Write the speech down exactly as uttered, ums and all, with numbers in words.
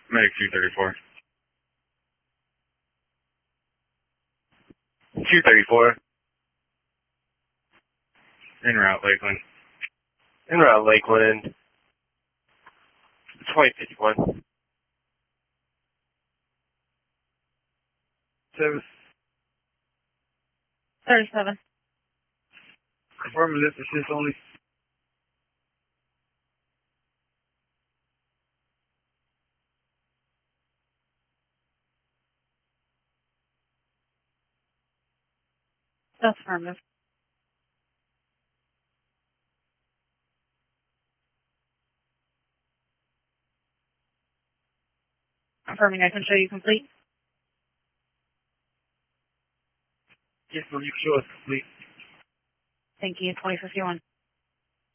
Medic two thirty-four. two thirty-four. En route, Lakeland. En route, Lakeland. twenty fifty-one. Seven. thirty-seven. Confirm lift assist only. That's affirmative. Confirming I can show you complete. Yes, ma'am, you can show us complete. Thank you. twenty fifty-one.